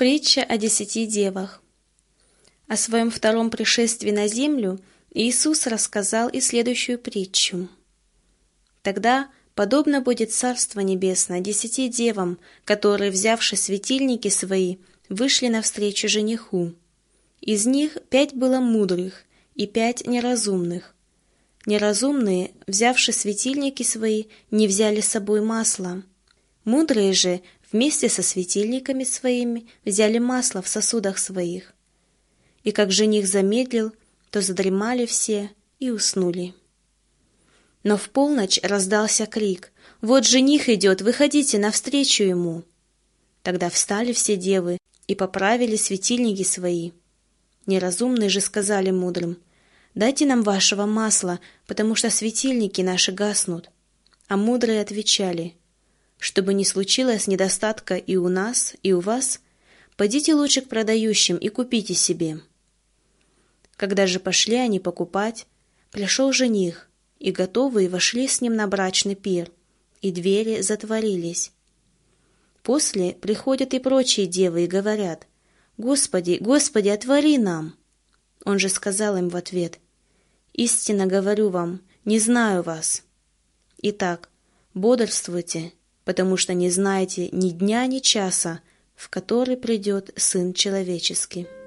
Притча о 10 девах. О своем втором пришествии на землю Иисус рассказал и следующую притчу. «Тогда подобно будет Царство Небесное 10 девам, которые, взявши светильники свои, вышли навстречу жениху. Из них 5 было мудрых и 5 неразумных. Неразумные, взявши светильники свои, не взяли с собой масла. Мудрые же вместе со светильниками своими взяли масло в сосудах своих. И как жених замедлил, то задремали все и уснули. Но в полночь раздался крик: «Вот жених идет, выходите навстречу ему!» Тогда встали все девы и поправили светильники свои. Неразумные же сказали мудрым: «Дайте нам вашего масла, потому что светильники наши гаснут». А мудрые отвечали: «Чтобы не случилось недостатка и у нас, и у вас, подите лучше к продающим и купите себе». Когда же пошли они покупать, пришел жених, и готовые вошли с ним на брачный пир, и двери затворились. После приходят и прочие девы и говорят: «Господи, Господи, отвори нам!» Он же сказал им в ответ: «Истинно говорю вам, не знаю вас. Итак, бодрствуйте, потому что не знаете ни дня, ни часа, в который придет Сын Человеческий».